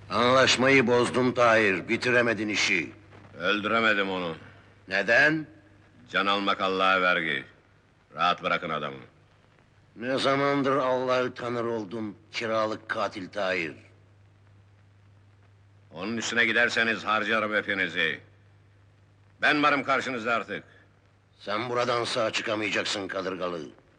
Anlaşmayı bozdun Tahir, bitiremedin işi. Öldüremedim onu. Neden? Can almak Allah'a vergi. Rahat bırakın adamı. Ne zamandır Allah'ı tanır oldun, kiralık katil Tahir. Onun üstüne giderseniz harcarım hepinizi. Ben varım karşınızda artık. Sen buradan sağ çıkamayacaksın kadırgalı.